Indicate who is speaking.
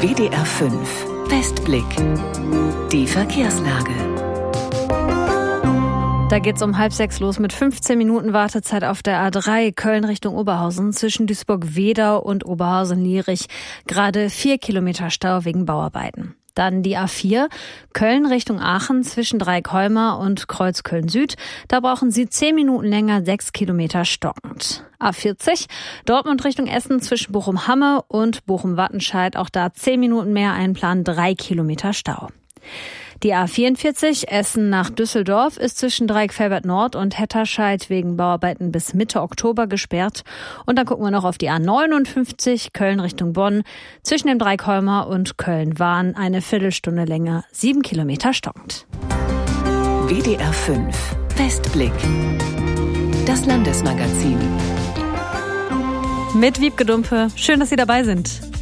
Speaker 1: WDR 5 Westblick. Die Verkehrslage.
Speaker 2: Da geht's um 5:30 los mit 15 Minuten Wartezeit auf der A3 Köln Richtung Oberhausen zwischen Duisburg-Wedau und Oberhausen-Lierich. Gerade 4 Kilometer Stau wegen Bauarbeiten. Dann die A4 Köln Richtung Aachen zwischen Dreieckholmer und Kreuzköln Süd. Da brauchen Sie 10 Minuten länger, 6 Kilometer stockend. A40 Dortmund Richtung Essen zwischen Bochum-Hamme und Bochum-Wattenscheid. Auch da 10 Minuten mehr einplanen, 3 Kilometer Stau. Die A44 Essen nach Düsseldorf ist zwischen Dreieck-Velbert Nord und Hetterscheid wegen Bauarbeiten bis Mitte Oktober gesperrt. Und dann gucken wir noch auf die A59 Köln Richtung Bonn. Zwischen dem Dreieckholmer und Köln-Wahn eine Viertelstunde länger, 7 Kilometer stockend.
Speaker 1: WDR 5 Westblick. Das Landesmagazin.
Speaker 2: Mit Wiebke Dumpe. Schön, dass Sie dabei sind.